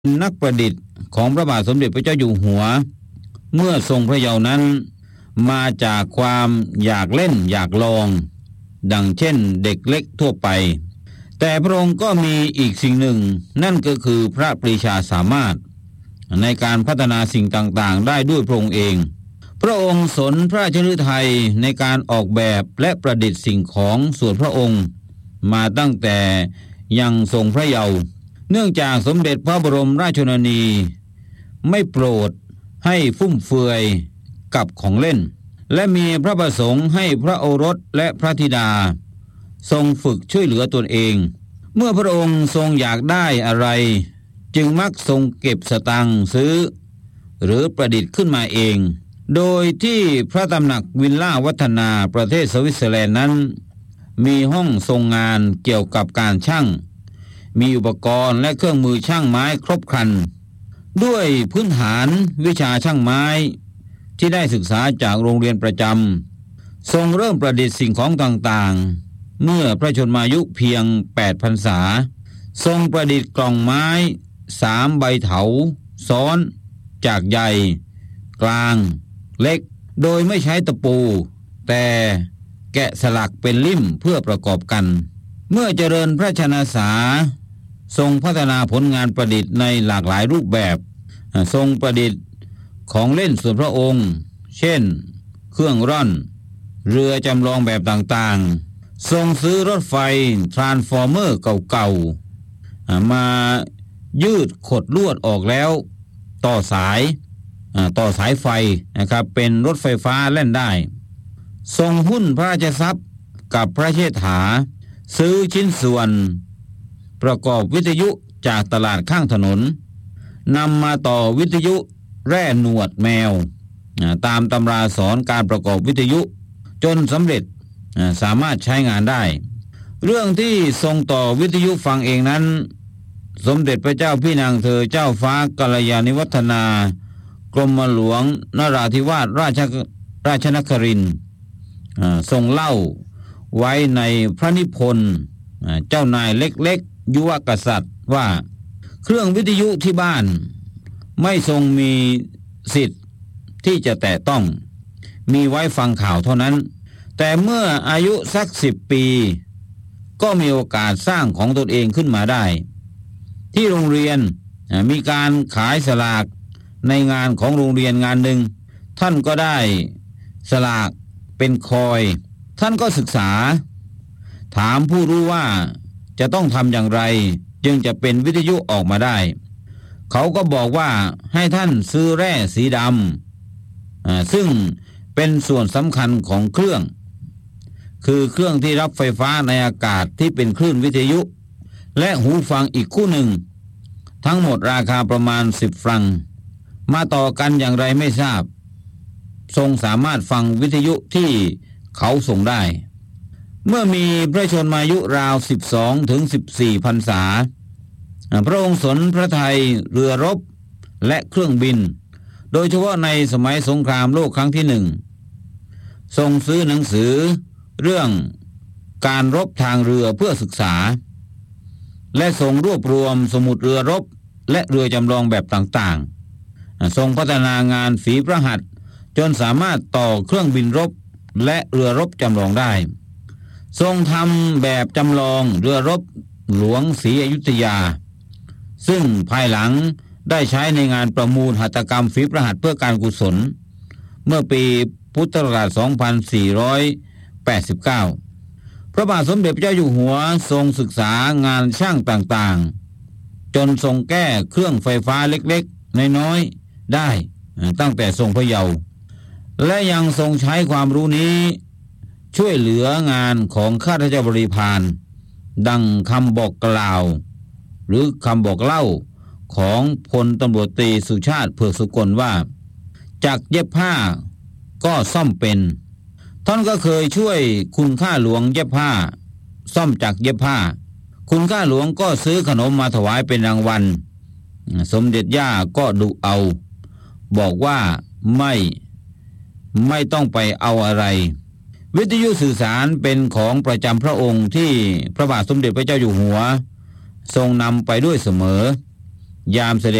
นักประดิษฐ์ของพระบาทสมเด็จพระเจ้าอยู่หัวเมื่อทรงพระเยาว์นั้นมาจากความอยากเล่นอยากลองดังเช่นเด็กเล็กทั่วไปแต่พระองค์ก็มีอีกสิ่งหนึ่งนั่นก็คือพระปรีชาสามารถในการพัฒนาสิ่งต่างๆได้ด้วยพระองค์เองพระองค์สนพระราชฤทัยในการออกแบบและประดิษฐ์สิ่งของส่วนพระองค์มาตั้งแต่ยังทรงพระเยาว์เนื่องจากสมเด็จพระบรมราชชนนีไม่โปรดให้ฟุ่มเฟือยกับของเล่นและมีพระประสงค์ให้พระโอรสและพระธิดาทรงฝึกช่วยเหลือตนเองเมื่อพระองค์ทรงอยากได้อะไรจึงมักทรงเก็บสตังค์ซื้อหรือประดิษฐ์ขึ้นมาเองโดยที่พระตำหนักวิลล่าวัฒนาประเทศสวิตเซอร์แลนด์นั้นมีห้องทรงงานเกี่ยวกับการช่างมีอุปกรณ์และเครื่องมือช่างไม้ครบครันด้วยพื้นฐานวิชาช่างไม้ที่ได้ศึกษาจากโรงเรียนประจำทรงเริ่มประดิษฐ์สิ่งของต่างๆเมื่อพระชนมายุเพียง8 พรรษาทรงประดิษฐ์กล่องไม้3 ใบเถาซ้อนจากใหญ่กลางเล็กโดยไม่ใช้ตะปูแต่แกะสลักเป็นลิ่มเพื่อประกอบกันเมื่อเจริญพระชนสาทรงพัฒนาผลงานประดิษฐ์ในหลากหลายรูปแบบทรงประดิษฐ์ของเล่นส่วนพระองค์เช่นเครื่องร่อนเรือจำลองแบบต่างๆทรงซื้อรถไฟทรานส์ฟอร์เมอร์เก่าๆมายืดขดลวดออกแล้วต่อสายไฟนะครับเป็นรถไฟฟ้าเล่นได้ทรงหุ้นพระราชทรัพย์กับพระเชษฐาซื้อชิ้นส่วนประกอบวิทยุจากตลาดข้างถนนนำมาต่อวิทยุแร่หนวดแมวตามตำราสอนการประกอบวิทยุจนสำเร็จสามารถใช้งานได้เรื่องที่ทรงต่อวิทยุฟังเองนั้นสมเด็จพระเจ้าพี่นางเธอเจ้าฟ้ากัลยาณิวัฒนากรมหลวงนราธิวาสราชนครินทร์ทรงเล่าไว้ในพระนิพนธ์เจ้านายเล็กๆยุวกษัตริย์ว่าเครื่องวิทยุที่บ้านไม่ทรงมีสิทธิ์ที่จะแตะต้องมีไว้ฟังข่าวเท่านั้นแต่เมื่ออายุสัก10 ปีก็มีโอกาสสร้างของตนเองขึ้นมาได้ที่โรงเรียนมีการขายสลากในงานของโรงเรียนงานหนึ่งท่านก็ได้สลากเป็นคอยท่านก็ศึกษาถามผู้รู้ว่าจะต้องทำอย่างไรจึงจะเป็นวิทยุออกมาได้เขาก็บอกว่าให้ท่านซื้อแร่สีดำซึ่งเป็นส่วนสำคัญของเครื่องคือเครื่องที่รับไฟฟ้าในอากาศที่เป็นคลื่นวิทยุและหูฟังอีกคู่หนึ่งทั้งหมดราคาประมาณ10 ฟรังมาต่อกันอย่างไรไม่ทราบทรงสามารถฟังวิทยุที่เขาส่งได้เมื่อมีพระชนมายุราว12 ถึง 14 พรรษาพระองค์สนพระทัยเรือรบและเครื่องบินโดยเฉพาะในสมัยสงครามโลกครั้งที่1ทรงซื้อหนังสือเรื่องการรบทางเรือเพื่อศึกษาและทรงรวบรวมสมุดเรือรบและเรือจำลองแบบต่างๆทรงพัฒนางานฝีพระหัตถ์จนสามารถต่อเครื่องบินรบและเรือรบจำลองได้ทรงทำแบบจำลองเรือรบหลวงศรีอยุธยาซึ่งภายหลังได้ใช้ในงานประมูลหัตถกรรมฝีพระหัตถ์เพื่อการกุศลเมื่อปีพุทธศักราช 2489 พระบาทสมเด็จพระเจ้าอยู่หัวทรงศึกษางานช่างต่างๆจนทรงแก้เครื่องไฟฟ้าเล็กๆน้อยๆได้ตั้งแต่ทรงพระเยาว์และยังทรงใช้ความรู้นี้ช่วยเหลืองานของข้าราชบริพารดังคำบอกกล่าวหรือคำบอกเล่าของพลตำรวจตรีสุชาติเผือกสุกลว่าจักเย็บผ้าก็ซ่อมเป็นท่านก็เคยช่วยคุณข้าหลวงเย็บผ้าซ่อมจักเย็บผ้าคุณข้าหลวงก็ซื้อขนมมาถวายเป็นรางวัลสมเด็จย่าก็ดุเอาบอกว่าไม่ต้องไปเอาอะไรวิทยุสื่อสารเป็นของประจำพระองค์ที่พระบาทสมเด็จพระเจ้าอยู่หัวทรงนำไปด้วยเสมอยามเสด็จ